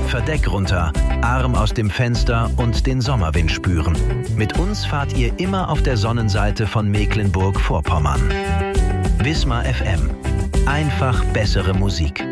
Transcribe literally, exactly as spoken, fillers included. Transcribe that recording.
Verdeck runter, Arm aus dem Fenster und den Sommerwind spüren. Mit uns fahrt ihr immer auf der Sonnenseite von Mecklenburg-Vorpommern. Wismar F M. Einfach bessere Musik.